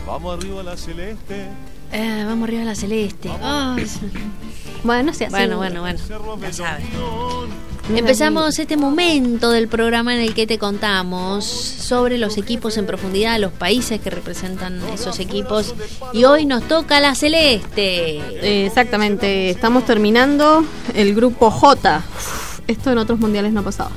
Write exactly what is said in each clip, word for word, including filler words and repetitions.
Vamos arriba a la celeste. Eh, vamos arriba a la celeste. Oh, bueno, no sé, así. Bueno, bueno, bueno. Ya sabes. Empezamos este momento del programa en el que te contamos sobre los equipos en profundidad, los países que representan esos equipos. Y hoy nos toca la celeste. Eh, exactamente. Estamos terminando el grupo J. Uf, esto en otros mundiales no ha pasado.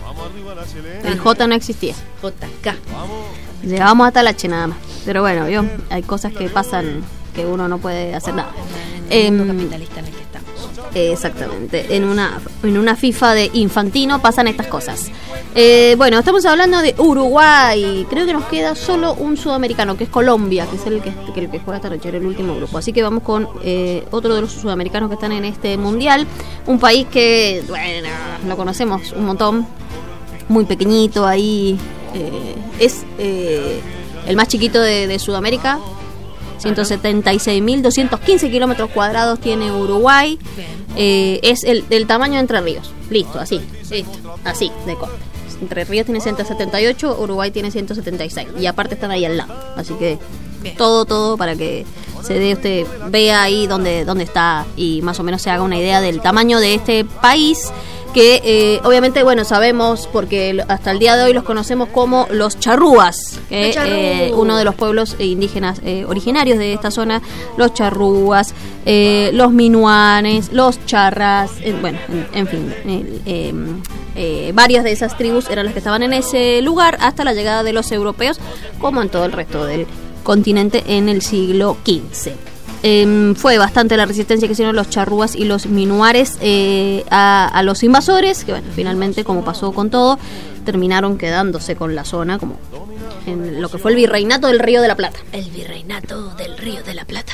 El J no existía. J K. Llegamos hasta la H nada más. Pero bueno, ¿vio? Hay cosas que pasan que uno no puede hacer nada. En el mundo capitalista en el que estamos. Exactamente. En una en una FIFA de Infantino pasan estas cosas. Eh, bueno, estamos hablando de Uruguay. Creo que nos queda solo un sudamericano, que es Colombia, que es el que, que, el que juega esta noche, el último grupo. Así que vamos con eh, otro de los sudamericanos que están en este mundial. Un país que, bueno, lo conocemos un montón. Muy pequeñito ahí. Eh, es eh, el más chiquito de, de Sudamérica. ciento setenta y seis mil doscientos quince kilómetros cuadrados tiene Uruguay. Eh, es el del tamaño de Entre Ríos. Listo, así. Listo. Así, de corte. Entre Ríos tiene ciento setenta y ocho, Uruguay tiene ciento setenta y seis. Y aparte están ahí al lado. Así que bien. todo, todo para que se dé usted, vea ahí dónde, dónde está y más o menos se haga una idea del tamaño de este país. Que eh, obviamente, bueno, sabemos porque hasta el día de hoy los conocemos como los charrúas, que es eh, uno de los pueblos indígenas eh, originarios de esta zona, los charrúas, eh, los minuanes, los charras, eh, bueno, en, en fin, eh, eh, eh, varias de esas tribus eran las que estaban en ese lugar hasta la llegada de los europeos, como en todo el resto del continente en el siglo quince. Eh, fue bastante la resistencia que hicieron los charrúas y los minuares eh, a, a los invasores, que bueno, finalmente, como pasó con todo, terminaron quedándose con la zona, como en lo que fue el virreinato del Río de la Plata. El virreinato del Río de la Plata.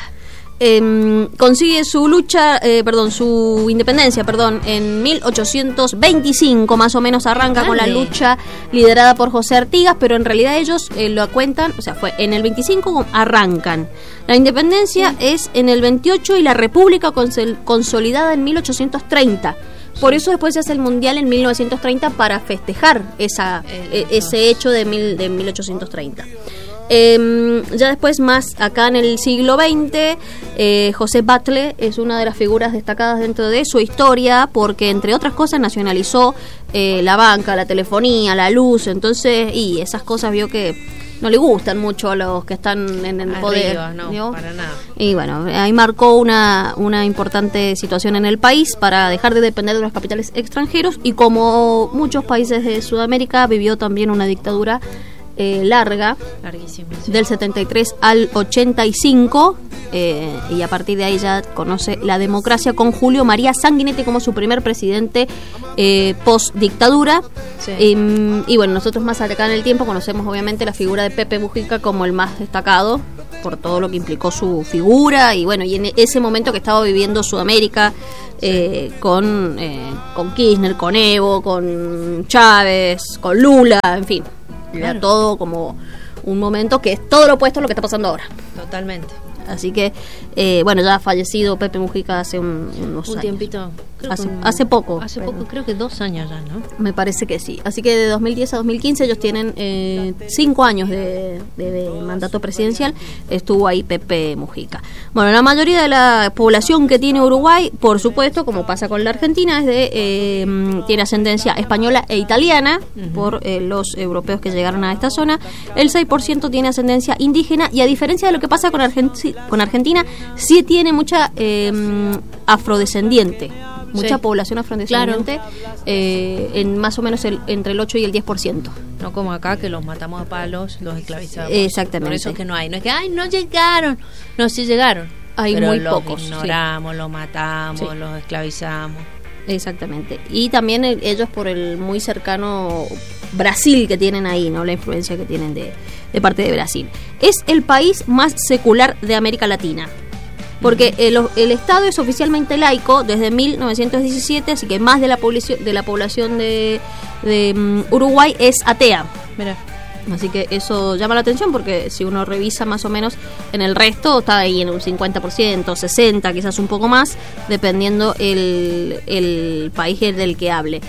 Eh, consigue su lucha, eh, perdón, su independencia, perdón, en mil ochocientos veinticinco, más o menos arranca Dale. con la lucha liderada por José Artigas, pero en realidad ellos eh, lo cuentan, o sea, fue en el veinticinco arrancan. La independencia sí. es en el veintiocho y la república consol- consolidada en mil ochocientos treinta. Por eso después se hace el mundial en mil novecientos treinta para festejar esa, eh, ese hecho de, mil, de mil ochocientos treinta. Eh, ya después, más acá en el siglo veinte, eh, José Batlle es una de las figuras destacadas dentro de su historia porque, entre otras cosas, nacionalizó eh, la banca, la telefonía, la luz. Entonces, y esas cosas vio que no le gustan mucho a los que están en el Arriba, poder. No, ¿no? para nada. Y bueno, ahí marcó una, una importante situación en el país para dejar de depender de los capitales extranjeros y, como muchos países de Sudamérica, vivió también una dictadura Eh, larga, larguísimo, sí. del setenta y tres al ochenta y cinco, eh, y a partir de ahí ya conoce la democracia con Julio María Sanguinetti como su primer presidente eh, post dictadura. Sí. eh, y bueno, nosotros más acá en el tiempo conocemos obviamente la figura de Pepe Mujica como el más destacado por todo lo que implicó su figura y bueno, y en ese momento que estaba viviendo Sudamérica eh, con, eh, con Kirchner, con Evo, con Chávez, con Lula, en fin. Era claro. todo como un momento que es todo lo opuesto a lo que está pasando ahora. Totalmente. Así que, eh, bueno, ya ha fallecido Pepe Mujica hace un, unos un años. tiempito. Hace, un, hace poco. Hace poco, creo que dos años ya, ¿no? Me parece que sí. Así que de dos mil diez a dos mil quince ellos tienen eh, cinco años de, de, de mandato presidencial. Estuvo ahí Pepe Mujica. Bueno, la mayoría de la población que tiene Uruguay, por supuesto, como pasa con la Argentina, es de eh, tiene ascendencia española e italiana, uh-huh. por eh, los europeos que llegaron a esta zona. El seis por ciento tiene ascendencia indígena y, a diferencia de lo que pasa con, Argent- con Argentina, sí tiene mucha eh, afrodescendiente. Mucha sí. población afrodescendiente, claro. eh, en más o menos el, entre el ocho y el diez por ciento. No como acá, que los matamos a palos, los esclavizamos. Exactamente. Por eso es que no hay. No es que, ay, no llegaron. No, sí llegaron. Hay pero muy los pocos. ignoramos, sí. los matamos, sí. los esclavizamos. Exactamente. Y también el, ellos por el muy cercano Brasil que tienen ahí, ¿no? La influencia que tienen de, de parte de Brasil. Es el país más secular de América Latina. Porque el, el Estado es oficialmente laico desde mil novecientos diecisiete, así que más de la población de la población de, de um, Uruguay es atea. Mira. Así que eso llama la atención porque si uno revisa más o menos en el resto está ahí en un cincuenta por ciento, sesenta por ciento, quizás un poco más, dependiendo el, el país del que hable.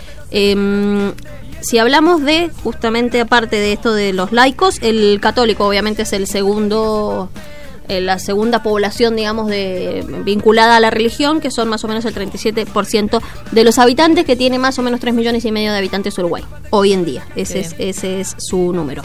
Eh, si hablamos de, justamente aparte de esto de los laicos, el católico obviamente es el segundo eh, la segunda población, digamos, de vinculada a la religión, que son más o menos el treinta y siete por ciento de los habitantes, que tiene más o menos tres millones y medio de habitantes Uruguay, hoy en día. Ese, es, ese es su número.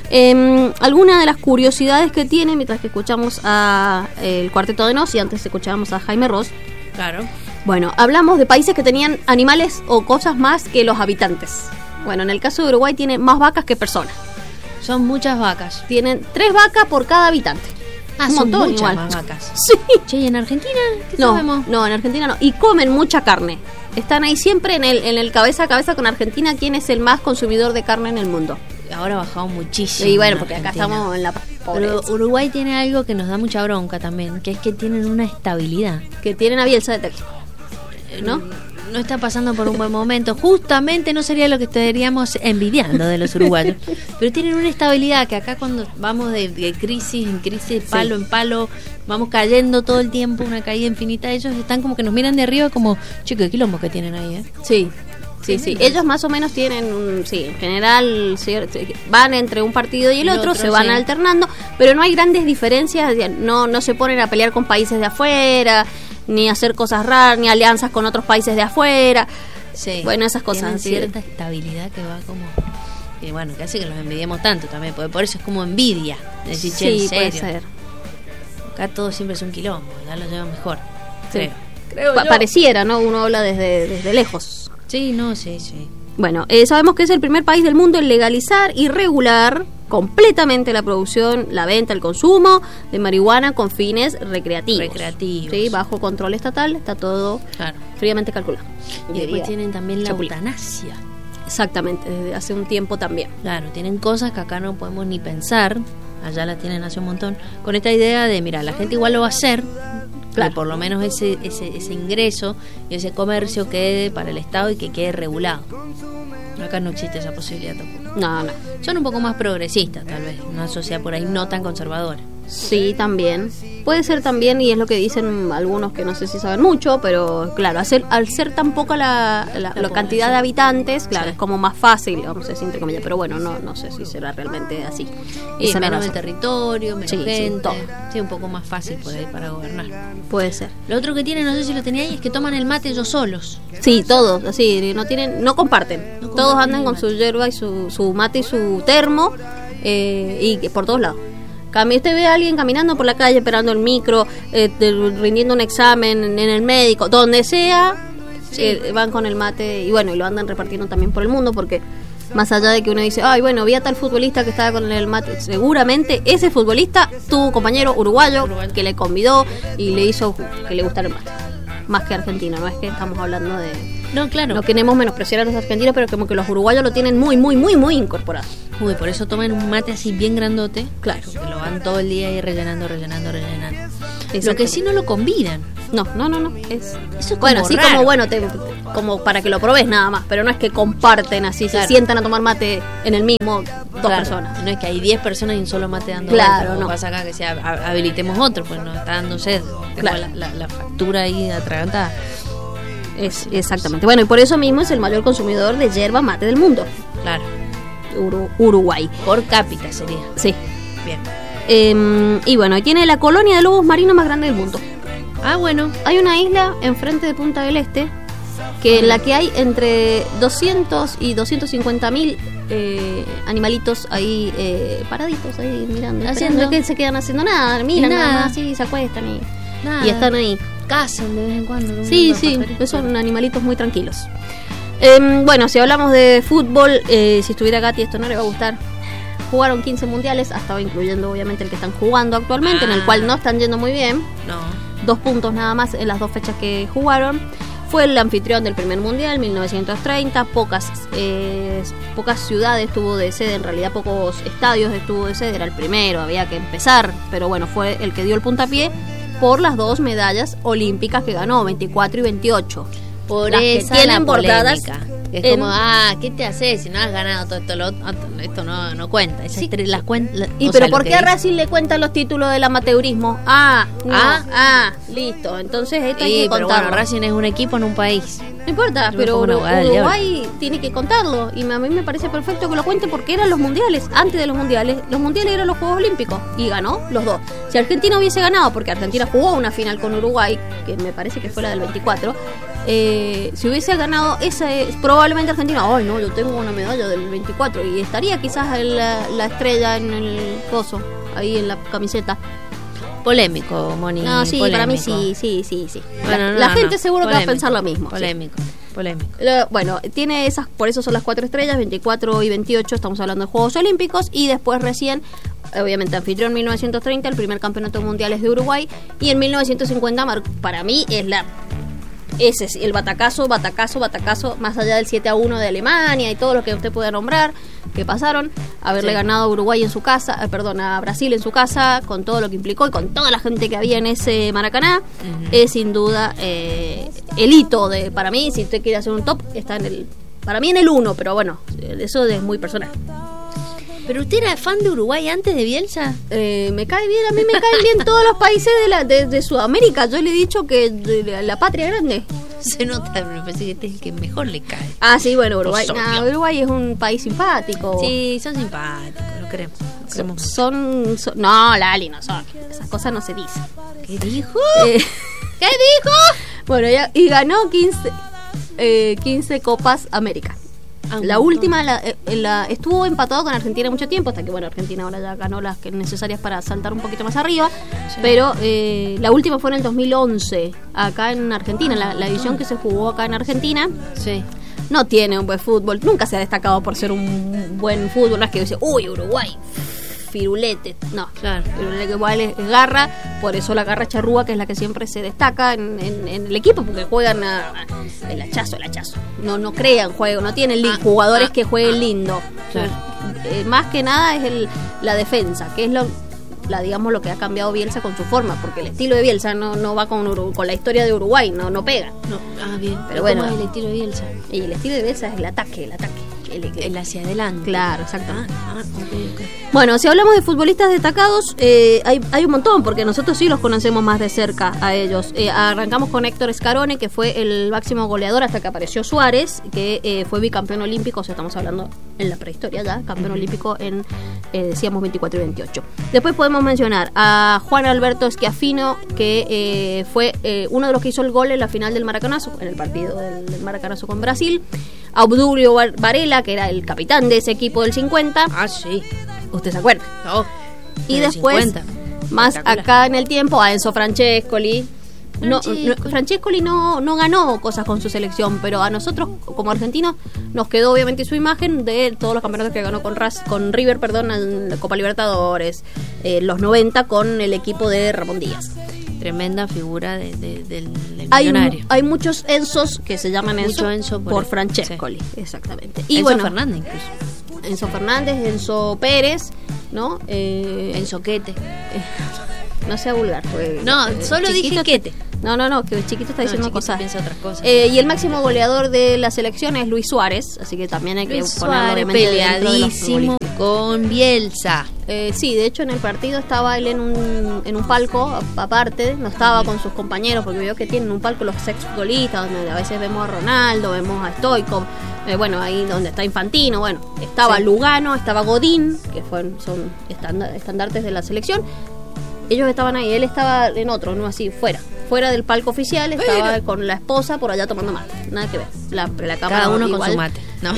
Eh, alguna de las curiosidades que tiene, mientras que escuchamos a eh, el Cuarteto de Nos y antes escuchábamos a Jaime Ross. Claro. Bueno, hablamos de países que tenían animales o cosas más que los habitantes. Bueno, en el caso de Uruguay tiene más vacas que personas. Son muchas vacas. Tienen tres vacas por cada habitante. Ah, un son montón, muchas igual. más vacas. Sí. Che, ¿y en Argentina qué No, sabemos? no, en Argentina no. Y comen mucha carne. Están ahí siempre en el, en el cabeza a cabeza con Argentina, quién es el más consumidor de carne en el mundo. Ahora ha bajado muchísimo. Y bueno, en porque acá Argentina. estamos en la Pero pobreza. Uruguay tiene algo que nos da mucha bronca también, que es que tienen una estabilidad. Que tienen a Bielsa de técnico, ¿no? No está pasando por un buen momento. Justamente no sería lo que estaríamos envidiando de los uruguayos. Pero tienen una estabilidad que acá cuando vamos de, de crisis en crisis, palo Sí. en palo, vamos cayendo todo el tiempo, una caída infinita. Ellos están como que nos miran de arriba como, chico, qué quilombo que tienen ahí, ¿eh? Sí. Sí, sí. Ellos más o menos tienen, un, sí, en general cier- van entre un partido y el, El otro, otro, se van sí. alternando, pero no hay grandes diferencias, no, no se ponen a pelear con países de afuera, ni a hacer cosas raras, ni alianzas con otros países de afuera. Sí. Bueno, esas cosas. Tienen Sí. cierta estabilidad que va como... Y bueno, que hace que los envidiemos tanto también, porque por eso es como envidia. Decir, che, en Sí, puede serio. ser. Acá todo siempre es un quilombo, ya lo llevan mejor. Sí. Creo. Creo Pa- yo. pareciera, ¿no? Uno habla desde, desde lejos. Sí, no, sí, sí. Bueno, eh, sabemos que es el primer país del mundo en legalizar y regular completamente la producción, la venta, el consumo de marihuana con fines recreativos. Recreativos. Sí, bajo control estatal, está todo Claro. fríamente calculado. Y Diría después tienen también la Chapulín. eutanasia. Exactamente, desde hace un tiempo también. Claro, tienen cosas que acá no podemos ni pensar. Allá las tienen hace un montón. Con esta idea de, mira, la gente igual lo va a hacer. Claro. Que por lo menos ese, ese, ese ingreso y ese comercio quede para el Estado y que quede regulado. Acá no existe esa posibilidad tampoco. No, no. Son un poco más progresistas, tal vez. Una sociedad por ahí no tan conservadora. Sí, también. Puede ser también, y es lo que dicen algunos que no sé si saben mucho, pero claro, al ser, al ser tan poca la, la, la cantidad de habitantes, claro, Sí. es como más fácil, vamos a decir entre comillas, pero bueno, no no sé si será realmente así. Y Esa no menos la el sé. territorio, menos Sí, sí, gente. todo. Sí, un poco más fácil por ahí para gobernar. Puede ser. Lo otro que tienen, no sé si lo tenía ahí, es que toman el mate ellos solos. Sí, todos, así, no tienen, no comparten. No todos comparten andan el con mate. su yerba y su, su mate y su termo, eh, y que por todos lados. Cami- Usted ve a alguien caminando por la calle esperando el micro, eh, de- rindiendo un examen en, en el médico, donde sea, Sí. eh, van con el mate y bueno, y lo andan repartiendo también por el mundo porque más allá de que uno dice, ay, bueno, vi a tal futbolista que estaba con el mate, seguramente ese futbolista tuvo un compañero uruguayo, Uruguayo. que le convidó y le hizo que le gustara el mate. Más que argentino, no es que estamos hablando de... No, claro. No queremos menospreciar a los argentinos, pero como que los uruguayos lo tienen muy, muy, muy, muy incorporado. Uy, por eso toman un mate así bien grandote. Claro. Que lo van todo el día ahí rellenando, rellenando, rellenando. Lo Exactamente. que sí no lo convidan. No, no, no, no. Es, Eso es bueno, como así raro. como bueno, te, como para que lo probes nada más, pero no es que comparten así, Claro. se sientan a tomar mate en el mismo dos Claro. personas. No es que hay diez personas y un solo mate dando Claro, vueltas, como no. pasa acá que si ha- ha- habilitemos otro, pues nos está dando sed. Tengo Claro. la, la, la factura ahí atragantada. Es, exactamente. Bueno, y por eso mismo es el mayor consumidor de yerba mate del mundo, Claro. Uru- Uruguay. Por cápita sería. Sí. Bien. Eh, y bueno, y tiene la colonia de lobos marinos más grande del mundo. Ah, bueno. Hay una isla enfrente de Punta del Este que en la que hay entre doscientos y doscientos cincuenta mil eh, animalitos ahí eh, paraditos ahí mirando, Haciendo. haciendo que se quedan haciendo nada, miran Y nada, nada. más, sí, se acuestan y, Nada. y están ahí. Cazan de vez en cuando. ¿no? Sí, Los sí, pajaritos. son animalitos muy tranquilos. Eh, bueno, si hablamos de fútbol, eh, si estuviera Gati esto no le va a gustar. Jugaron quince mundiales, hasta incluyendo obviamente el que están jugando actualmente, en el Ah. cual no están yendo muy bien. No. Dos puntos nada más en las dos fechas que jugaron. Fue el anfitrión del primer mundial, mil novecientos treinta. Pocas eh, pocas ciudades tuvo de sede, en realidad pocos estadios estuvo de sede. Era el primero, había que empezar, pero bueno, fue el que dio el puntapié por las dos medallas olímpicas que ganó, veinticuatro y veintiocho. Por Las que esa tienen la bordadas polémica. Es en- como, ah, ¿qué te haces si no has ganado todo esto? Lo, otro? Esto no, no cuenta. Esas Sí. tres, las cuentas. ¿Y pero por qué a Racing le cuentan los títulos del amateurismo? Ah, no, Ah. ah, listo. Entonces esto hay Sí, que pero contarlo. bueno, Racing es un equipo en un país. No importa, Yo pero me pongo una abogada del Uruguay tiene que contarlo. Y a mí me parece perfecto que lo cuente porque eran los mundiales. Antes de los mundiales, los mundiales eran los Juegos Olímpicos. Y ganó los dos. Si Argentina hubiese ganado, porque Argentina jugó una final con Uruguay, que me parece que fue la del veinticuatro, eh, si hubiese ganado esa, probablemente Argentina, ay no, yo tengo una medalla del veinticuatro. Y estaría quizás la, la estrella en el coso, ahí en la camiseta. Polémico, Moni. No, sí, polémico. para mí sí, sí, sí, sí. Bueno, la no, la no, gente no. seguro Polémico, que va a pensar lo mismo. Polémico, sí. polémico. Lo, bueno, tiene esas, por eso son las cuatro estrellas, veinticuatro y veintiocho, estamos hablando de Juegos Olímpicos, y después recién, obviamente anfitrión en mil novecientos treinta, el primer campeonato mundial es de Uruguay, y en mil novecientos cincuenta, para mí es la... Ese es el batacazo, batacazo, batacazo, más allá del siete a uno de Alemania y todo lo que usted pueda nombrar, que pasaron, haberle sí. ganado a Uruguay en su casa, eh, perdón, a Brasil en su casa, con todo lo que implicó y con toda la gente que había en ese Maracaná, uh-huh. es sin duda eh, el hito de, para mí, si usted quiere hacer un top, está en el, para mí en el uno, pero bueno, eso es muy personal. ¿Pero usted era fan de Uruguay antes de Bielsa? Eh, me cae bien, a mí me caen bien todos los países de, la, de, de Sudamérica. Yo le he dicho que de la, la patria grande. Se nota, me parece que este es el que mejor le cae. Ah, sí, bueno, Uruguay. Nah, Uruguay es un país simpático. Sí, son simpáticos, lo queremos. Lo queremos. Son, son. No, Lali, no son. Esas cosas no se dicen. ¿Qué dijo? Eh, ¿Qué dijo? Bueno, ya, y ganó quince, eh, quince Copas América. Ah, la última la, la, estuvo empatado con Argentina mucho tiempo, hasta que bueno, Argentina ahora ya ganó las que necesarias para saltar un poquito más arriba, sí. pero eh, la última fue en el dos mil once acá en Argentina, la, la edición que se jugó acá en Argentina. Sí. No tiene un buen fútbol, nunca se ha destacado por ser un buen fútbol, no es que dice, uy, Uruguay, firulete, no, claro. Firulete igual es garra, por eso la garra charrúa, que es la que siempre se destaca en, en, en el equipo, porque juegan a, a, el hachazo, el hachazo, no, no crean juego, no tienen li- ah, jugadores ah, que jueguen ah, lindo, claro. eh, más que nada es el, la defensa, que es lo, la digamos lo que ha cambiado Bielsa con su forma, porque el estilo de Bielsa no, no va con Uru- con la historia de Uruguay, no, no pega. No, ah, bien, pero bueno, ¿cómo es el estilo de Bielsa? Y el estilo de Bielsa es el ataque, el ataque. El, el, el hacia adelante. Claro, exactamente. Ah, ah, okay, okay. Bueno, si hablamos de futbolistas destacados, eh, hay, hay un montón, porque nosotros sí los conocemos más de cerca a ellos. Eh, arrancamos con Héctor Scarone, que fue el máximo goleador hasta que apareció Suárez, que eh, fue bicampeón olímpico, o sea, estamos hablando en la prehistoria ya, campeón olímpico en, eh, decíamos, veinticuatro y veintiocho. Después podemos mencionar a Juan Alberto Schiaffino, que eh, fue eh, uno de los que hizo el gol en la final del Maracanazo, en el partido del, del Maracanazo con Brasil. A Obdulio Varela, que era el capitán de ese equipo del cincuenta. Ah, sí. ¿Usted se acuerda? No. Y después, cincuenta. Más acá en el tiempo, a Enzo Francescoli. No, no, Francescoli no, no ganó cosas con su selección, pero a nosotros, como argentinos, nos quedó obviamente su imagen de todos los campeonatos que ganó con, Raz, con River, perdón, en la Copa Libertadores, eh, los noventa con el equipo de Ramón Díaz. Tremenda figura de, de, del, del hay, millonario. Hay muchos Enzos que se llaman Enzo, Enzo por, por Francescoli, sí. Exactamente. Y Enzo bueno, Fernández incluso. Enzo Fernández, Enzo Pérez, ¿no? Eh, Enzo Quete. Eh, no sea vulgar. Pues, no, eh, solo dije Quete. No, no, no, que el chiquito está diciendo no, cosas. Piensa otras cosas. Eh, y el máximo goleador de la selección es Luis Suárez, así que también hay que Luis ponerlo Suárez, obviamente peleadísimo con Bielsa. Eh, sí, de hecho en el partido estaba él en un, en un palco aparte, no estaba con sus compañeros, porque veo que tienen un palco los exfutbolistas, donde a veces vemos a Ronaldo, vemos a Stoichkov, eh, bueno, ahí donde está Infantino, bueno, estaba sí. Lugano, estaba Godín, que fueron, son estandar, estandartes de la selección. Ellos estaban ahí, él estaba en otro, no así, fuera, fuera del palco oficial, estaba Pero... con la esposa por allá tomando mate, nada que ver. La, la cámara Cada uno igual, con su mate, ¿no?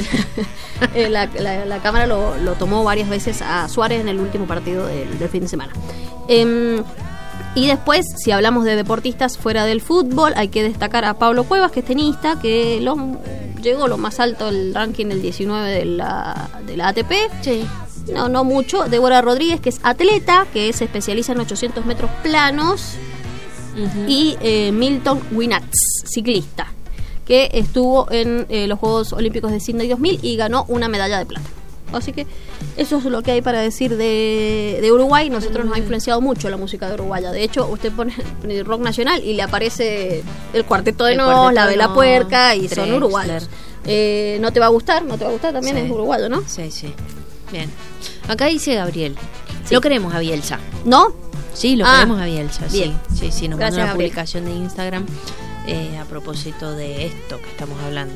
la, la, la cámara lo, lo tomó varias veces a Suárez en el último partido del, del fin de semana. Eh, y después, si hablamos de deportistas fuera del fútbol, hay que destacar a Pablo Cuevas, que es tenista, que lo, llegó lo más alto del ranking, el diecinueve de la, de la A T P. Sí. No, no mucho. Débora Rodríguez, que es atleta, que se especializa en ochocientos metros planos. Uh-huh. Y eh, Milton Winats, ciclista, que estuvo en eh, los Juegos Olímpicos de Sydney dos mil y ganó una medalla de plata. Así que eso es lo que hay para decir de, de Uruguay. Nosotros nos ha influenciado mucho la música de uruguaya. De hecho, usted pone rock nacional y le aparece el Cuarteto de Nos, la Vela Puerca, y son uruguayos. Eh, no te va a gustar, no te va a gustar, también sí. Es uruguayo, ¿no? Sí, sí. Bien. Acá dice Gabriel. Sí. Lo queremos a Bielsa. ¿No? Sí, lo ah, queremos a Bielsa. Bien. Sí, sí, sí. Nos mandó una Gabriel. publicación de Instagram. eh, a propósito de esto que estamos hablando.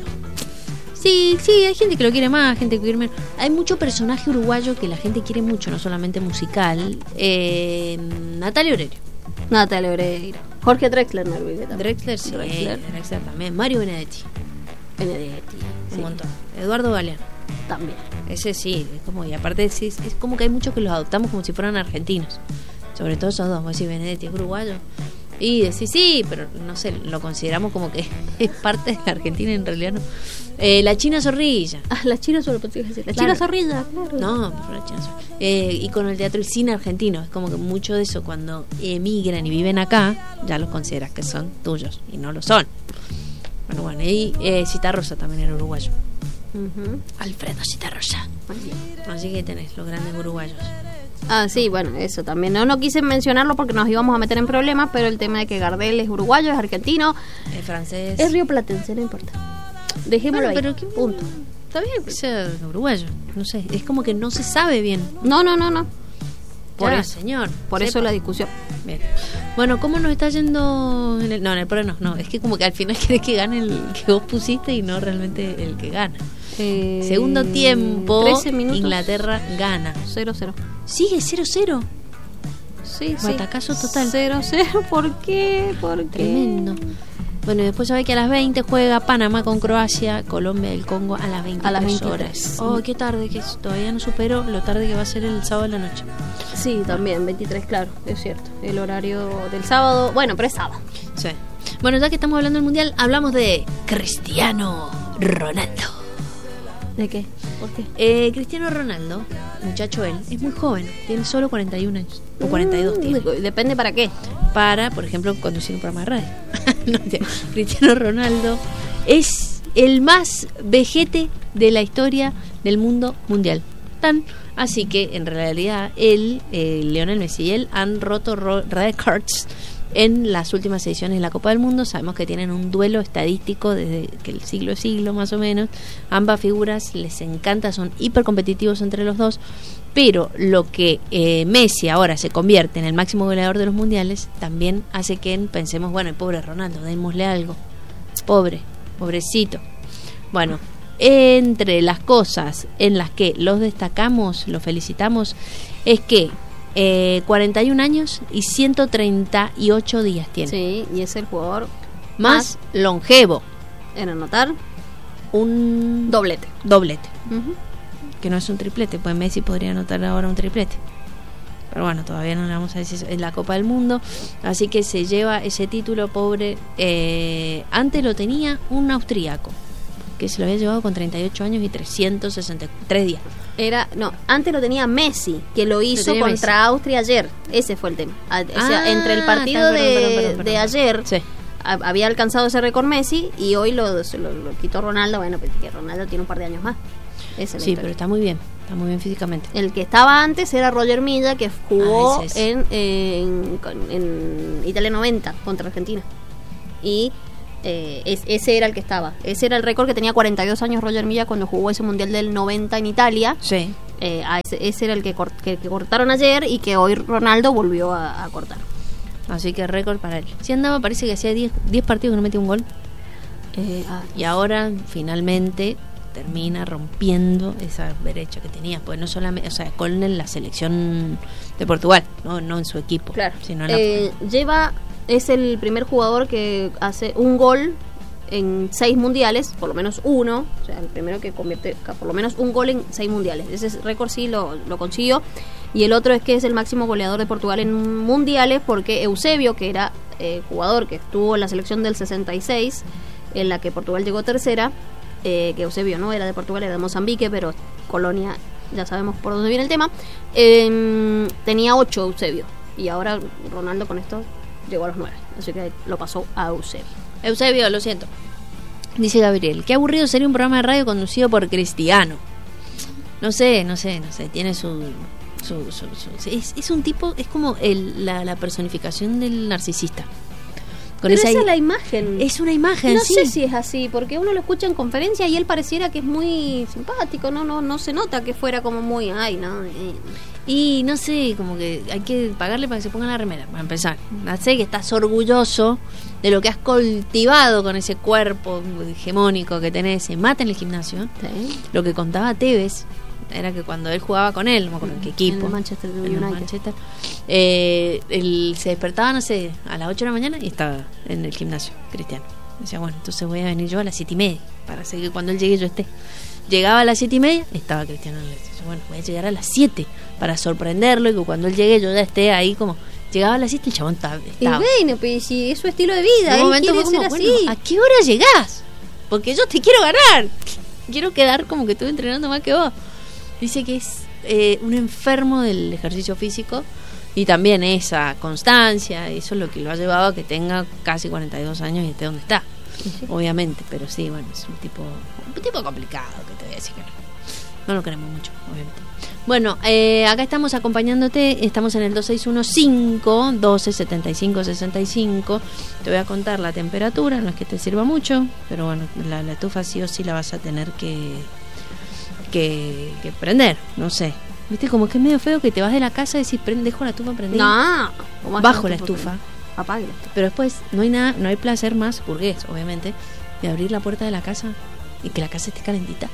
Sí, sí, hay gente que lo quiere más, gente que quiere menos. Hay mucho personaje uruguayo que la gente quiere mucho, no solamente musical. Eh, Natalia Oreiro. Natalia Oreiro. Jorge Drexler, no olvidé también. Drexler, sí. Drexler. Drexler también. Mario Benedetti. Benedetti. Un sí. montón. Eduardo Galeano. También. Ese sí, es como, y aparte es, es, es como que hay muchos que los adoptamos como si fueran argentinos. Sobre todo esos dos. Vos decís, Benedetti es uruguayo. Y decís, sí, pero no sé, lo consideramos como que es parte de la Argentina, en realidad no. Eh, la China Zorrilla. Ah, la China Zorrilla. La claro. China Zorrilla, claro. No, pero la China Zorrilla. Eh, y con el teatro, el cine argentino, es como que mucho de eso, cuando emigran y viven acá, ya los consideras que son tuyos, y no lo son. Bueno, bueno, y eh, Citarrosa también era uruguayo. Uh-huh. Alfredo Citarrosa. Así que tenés los grandes uruguayos. Ah, sí, bueno, eso también. No, no quise mencionarlo porque nos íbamos a meter en problemas, pero el tema de que Gardel es uruguayo, es argentino, es francés, es rioplatense, no importa. Dejémoslo bueno, ahí. Pero ¿qué punto? Está bien que sea uruguayo, no sé, es como que no se sabe bien. No, no, no, no. Por ya, eso, señor. Por sepa. Eso la discusión. Bien. Bueno, ¿cómo nos está yendo? En el, no, en el pro no, no. Es que como que al final querés que gane el que vos pusiste y no realmente el que gana. Eh, Segundo tiempo, trece minutos. Inglaterra gana. cero cero. ¿Sigue cero cero? Sí, sí. Batacazo total. cero cero, ¿por qué? ¿Por qué? Tremendo. Bueno, y después sabe que a las veinte juega Panamá con Croacia, Colombia y el Congo a las veintitrés, a las veintitrés horas. Oh, qué tarde, que es, todavía no supero lo tarde que va a ser el sábado de la noche. Sí, también, veintitrés, claro, es cierto. El horario del sábado, bueno, pero es sábado. Sí. Bueno, ya que estamos hablando del Mundial, hablamos de Cristiano Ronaldo. ¿De qué? ¿Por qué? Eh, Cristiano Ronaldo, muchacho él, es muy joven, tiene solo cuarenta y un años, o cuarenta y dos tiene. Depende para qué. Para, por ejemplo, conducir un programa de radio. No, Cristiano Ronaldo es el más vejete de la historia del mundo mundial. Tan así que, en realidad, él, eh, Lionel Messi y él han roto ro- records en las últimas ediciones de la Copa del Mundo. Sabemos que tienen un duelo estadístico desde que el siglo es siglo, más o menos. Ambas figuras les encanta, son hiper competitivos entre los dos. Pero lo que eh, Messi ahora se convierte en el máximo goleador de los mundiales también hace que pensemos, bueno, el pobre Ronaldo, démosle algo. Pobre, pobrecito. Bueno, entre las cosas en las que los destacamos, los felicitamos, es que eh, cuarenta y un años y ciento treinta y ocho días tiene. Sí, y es el jugador más, más longevo en anotar un doblete. Doblete. Uh-huh. Que no es un triplete, pues Messi podría anotar ahora un triplete. Pero bueno, todavía no le vamos a decir eso. Es la Copa del Mundo, así que se lleva ese título, pobre. Eh, antes lo tenía un austríaco, que se lo había llevado con treinta y ocho años y trescientos sesenta y tres días. Era, no, antes lo tenía Messi, que lo hizo lo contra Messi. Austria ayer. Ese fue el tema. O sea, ah, entre el partido está, de, perdón, perdón, perdón, de ayer, sí. a, había alcanzado ese récord Messi y hoy lo, lo, lo quitó Ronaldo. Bueno, porque Ronaldo tiene un par de años más. Esa sí, pero está muy bien, está muy bien físicamente. El que estaba antes era Roger Milla, que jugó ah, en, en, en Italia noventa contra Argentina. Y eh, es, ese era el que estaba. Ese era el récord que tenía cuarenta y dos años Roger Milla cuando jugó ese Mundial del noventa en Italia. Sí. Eh, a ese, ese era el que, cort, que, que cortaron ayer y que hoy Ronaldo volvió a, a cortar. Así que récord para él. Si andaba, parece que hacía diez partidos que no metía un gol. Eh, ah, y ahora, finalmente, termina rompiendo esa brecha que tenía, pues no solamente, o sea, con la selección de Portugal, no, no en su equipo, claro. Sino en la... eh, lleva, es el primer jugador que hace un gol en seis mundiales, por lo menos uno, o sea, el primero que convierte por lo menos un gol en seis mundiales. Ese récord sí lo, lo consiguió. Y el otro es que es el máximo goleador de Portugal en mundiales, porque Eusebio, que era eh, jugador que estuvo en la selección del sesenta y seis, en la que Portugal llegó tercera, Eh, que Eusebio no era de Portugal, era de Mozambique, pero Colonia, ya sabemos por dónde viene el tema, eh, tenía ocho Eusebio, y ahora Ronaldo con esto llegó a los nueve, así que lo pasó a Eusebio. Eusebio, lo siento. Dice Gabriel, qué aburrido sería un programa de radio conducido por Cristiano. No sé, no sé, no sé, tiene su... su, su, su es, es un tipo, es como el, la, la personificación del narcisista. Con Pero esa, esa es la imagen. Es una imagen, no sí. sé si es así, porque uno lo escucha en conferencia y él pareciera que es muy simpático, no no no se nota que fuera como muy, ay, no. Eh. Y no sé, como que hay que pagarle para que se ponga la remera, para empezar. No sé, que estás orgulloso de lo que has cultivado con ese cuerpo hegemónico que tenés, se mata en el gimnasio. Sí. Lo que contaba Tevez era que cuando él jugaba con él, no me acuerdo en qué equipo, en el Manchester en United, el Manchester, eh, él se despertaba, no sé, a las ocho de la mañana y estaba en el gimnasio, Cristiano. Decía, bueno, entonces voy a venir yo a las siete y media para hacer que cuando él llegue yo esté. Llegaba a las siete y media, estaba Cristiano. Decía, bueno, voy a llegar a las siete para sorprenderlo y que cuando él llegue yo ya esté ahí como... Llegaba a las siete y el chabón estaba. Y bueno, pues si es su estilo de vida, en un momento quiere fue como, ser bueno, así. ¿a qué hora llegás? Porque yo te quiero ganar. Quiero quedar como que estuve entrenando más que vos. Dice que es eh, un enfermo del ejercicio físico y también esa constancia, eso es lo que lo ha llevado a que tenga casi cuarenta y dos años y esté donde está. Sí. Obviamente, pero sí, bueno, es un tipo un tipo complicado, que te voy a decir que no. No lo queremos mucho, obviamente. Bueno, eh, acá estamos acompañándote, estamos en el dos seis uno cinco, doce, setenta y cinco, sesenta y cinco. Te voy a contar la temperatura, no es que te sirva mucho, pero bueno, la, la estufa sí o sí la vas a tener que, que, que prender, no sé. Viste, como que es medio feo que te vas de la casa y decís, dejo la estufa prendida. No, bajo la estufa. Apague la estufa. Pero después no hay nada, no hay placer más burgués, obviamente, de abrir la puerta de la casa y que la casa esté calentita.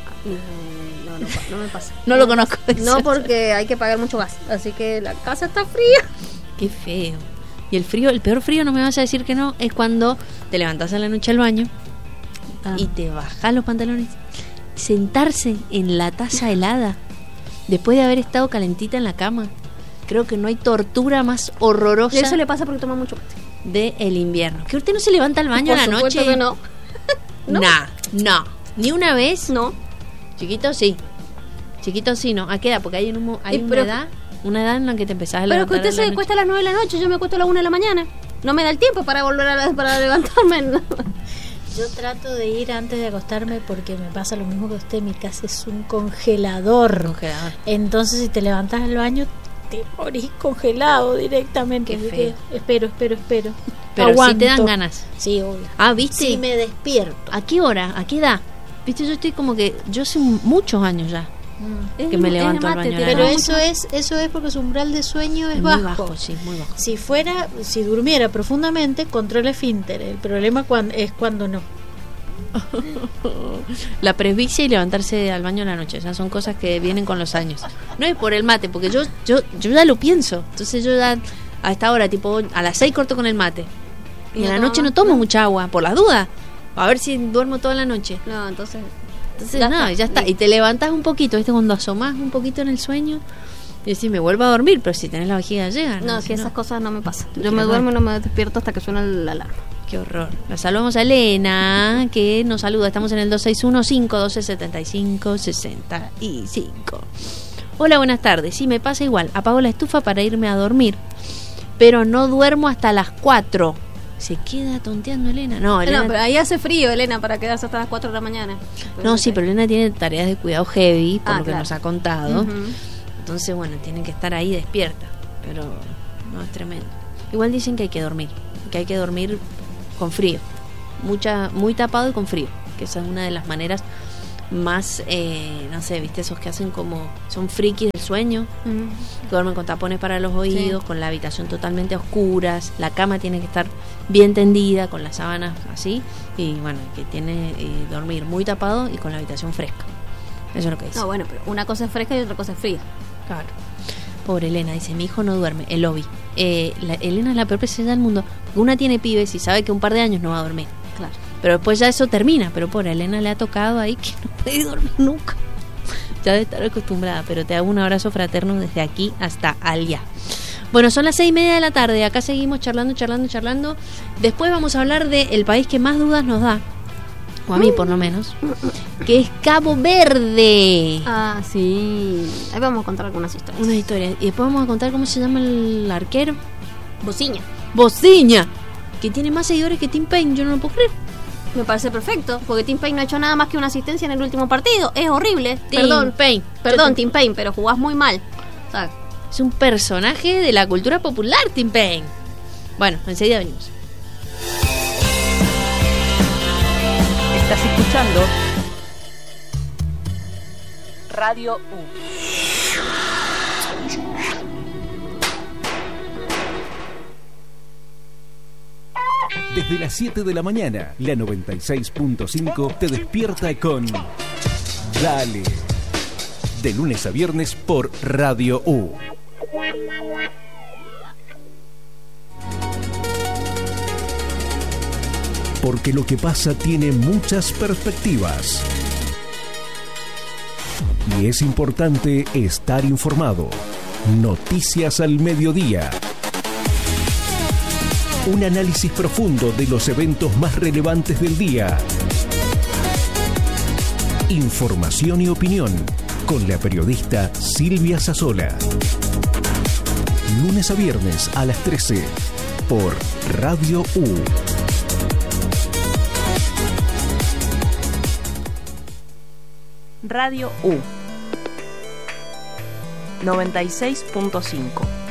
No, no, no me pasa. No lo conozco. No, porque hay que pagar mucho gas. Así que la casa está fría. Qué feo. Y el frío, el peor frío, no me vas a decir que no, es cuando te levantás a la noche al baño ah. y te bajás los pantalones. Sentarse en la taza helada después de haber estado calentita en la cama. Creo que no hay tortura más horrorosa. Eso le pasa porque toma mucho mate. De el invierno. ¿Que usted no se levanta al baño Por a la noche? Que no. ¿No? Nah, no. Ni una vez. No. Chiquito sí. Chiquito sí, no. ¿A qué edad? Porque hay, un, hay una pero, edad una edad en la que te empezás a levantar. Pero que usted se noche. cuesta a las nueve de la noche, yo me acuesto a las una de la mañana. No me da el tiempo para volver a la, para levantarme. No. Yo trato de ir antes de acostarme porque me pasa lo mismo que usted. Mi casa es un congelador. Congelador. Entonces si te levantás al baño te morís congelado directamente. Qué feo. Espero, espero, espero. Pero Aguanto. si te dan ganas. Sí, obvio. Ah, ¿viste? Sí, me despierto. ¿A qué hora? ¿A qué edad? Viste, yo estoy como que yo hace muchos años ya mm. que me levanto al baño. Pero eso es eso es porque su umbral de sueño es, es bajo. Muy bajo, sí, muy bajo. Si fuera, si durmiera profundamente, controla esfínter. El problema cuando, es cuando no. La presbicia y levantarse al baño en la noche, esas son cosas que vienen con los años. No es por el mate, porque yo yo yo ya lo pienso. Entonces yo ya a esta hora, tipo a las seis corto con el mate. Y, y en la noche no tomo no. mucha agua, por las dudas. A ver si duermo toda la noche. No, entonces... Entonces ya no, está. ya está. Y te levantás un poquito, ¿viste? Cuando asomás un poquito en el sueño y decís, me vuelvo a dormir, pero si tenés la vejiga llena. No, no que esas no. cosas no me pasan. Yo me duermo y no me despierto hasta que suena la alarma. Qué horror. La saludamos a Elena, que nos saluda. Estamos en el dos seis uno cinco, doce, setenta y cinco, sesenta y cinco. Hola, buenas tardes. Sí, me pasa igual. Apago la estufa para irme a dormir, pero no duermo hasta las cuatro. ¿Se queda tonteando Elena? No, Elena... No, pero ahí hace frío, Elena, para quedarse hasta las cuatro de la mañana. Pero no, sí, pero Elena tiene tareas de cuidado heavy, por ah, lo que claro. nos ha contado. Uh-huh. Entonces, bueno, tiene que estar ahí despierta. Pero no, es tremendo. Igual dicen que hay que dormir, que hay que dormir con frío. Mucha, muy tapado y con frío. Que esa es una de las maneras más, eh, no sé, viste, esos que hacen como, son frikis del sueño, uh-huh. que duermen con tapones para los oídos, sí. con la habitación totalmente a oscuras, la cama tiene que estar bien tendida, con las sábanas así, y bueno, que tiene eh, dormir muy tapado y con la habitación fresca. Eso es lo que dice. No, bueno, pero una cosa es fresca y otra cosa es fría. Claro. Pobre Elena, dice, mi hijo no duerme, el lobby. Eh, la, Elena es la peor pesadilla del mundo, porque una tiene pibes y sabe que un par de años no va a dormir. Claro. Pero después ya eso termina, pero por Elena le ha tocado ahí que no puede dormir nunca. Ya debe estar acostumbrada, pero te hago un abrazo fraterno desde aquí hasta allá. Bueno, son las seis y media de la tarde, acá seguimos charlando, charlando, charlando. Después vamos a hablar del país que más dudas nos da, o a mí por lo menos, que es Cabo Verde. Ah, sí. Ahí vamos a contar algunas historias. Unas historias. Y después vamos a contar cómo se llama el arquero. Bociña. Bociña, que tiene más seguidores que Tim Payne, yo no lo puedo creer. Me parece perfecto, porque Tim Payne no ha hecho nada más que una asistencia en el último partido. Es horrible. Tim perdón, Payne. Perdón, Tim Payne, pero jugás muy mal. ¿Sabes? Es un personaje de la cultura popular, Tim Payne. Bueno, enseguida venimos. Estás escuchando Radio U. Desde las siete de la mañana, la noventa y seis punto cinco te despierta con Dale. De lunes a viernes por Radio U. Porque lo que pasa tiene muchas perspectivas. Y es importante estar informado. Noticias al mediodía. Un análisis profundo de los eventos más relevantes del día. Información y opinión con la periodista Silvia Sassola. Lunes a viernes a las trece por Radio U. Radio U noventa y seis punto cinco.